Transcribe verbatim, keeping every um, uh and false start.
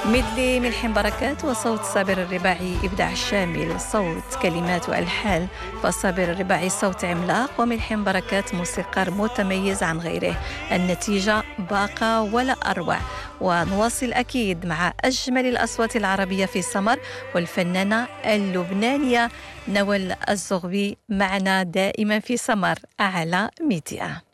ميدلي ملحم بركات وصوت صابر الرباعي إبداع شامل، صوت كلمات وألحان، فصابر الرباعي صوت عملاق وملحم بركات موسيقار متميز عن غيره. النتيجة باقة ولا أروع. ونواصل أكيد مع أجمل الأصوات العربية في سمر والفنانة اللبنانية نوال الزغبي معنا دائما في سمر على ميديا.